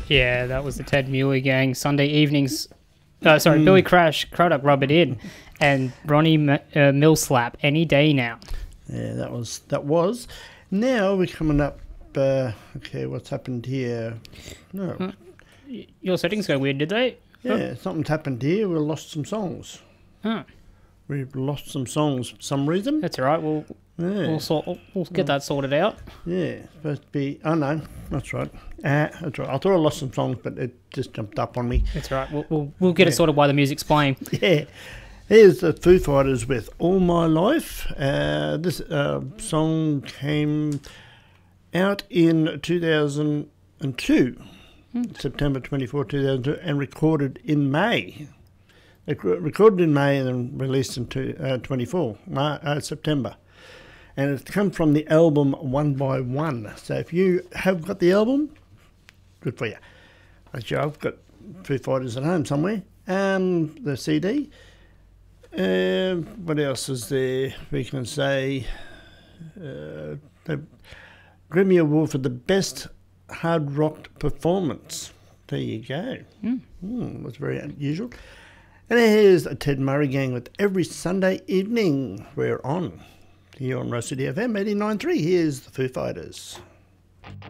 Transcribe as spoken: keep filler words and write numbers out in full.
Yeah, that was the Ted Muir Gang. Sunday evenings. Uh, sorry, Mm. Billy Crash, Craddock Rub It In, and Ronnie M- uh, Millslap Any Day Now. Yeah, that was that was. Now we're coming up. Uh, okay, what's happened here? No, Huh. Y- Your settings go weird, did they? yeah, something's happened here. We lost some songs. Huh. We've lost some songs for some reason. That's all right. We'll Yeah, we'll sort we'll, we'll get that sorted out. yeah. Supposed to be. Oh no, that's right. Uh, that's right. I thought I lost some songs, but it just jumped up on me. That's all right. We'll we'll, we'll get it Yeah. sorted while the music's playing. Yeah. Here's the Foo Fighters with All My Life. Uh, this uh, song came out in two thousand two, September twenty-fourth, two thousand two, and recorded in May. It re- recorded in May and then released in two, uh, twenty-four, Mar- uh, September. And it's come from the album One by One. So if you have got the album, good for you. Actually, I've got Foo Fighters at home somewhere. Um, the C D. Um, what else is there? We can say uh, the Grammy Award for the best hard rock performance. There you go. Mm. Mm, that's very unusual. And here's a Ted Murray Gang with Every Sunday Evening. We're on here on Rose City F M eighty-nine point three. Here's the Foo Fighters.